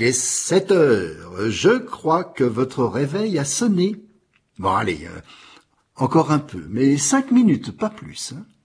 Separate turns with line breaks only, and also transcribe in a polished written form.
Il est 7 heures. Je crois que votre réveil a sonné. Bon, allez, encore un peu, mais 5 minutes, pas plus. Hein.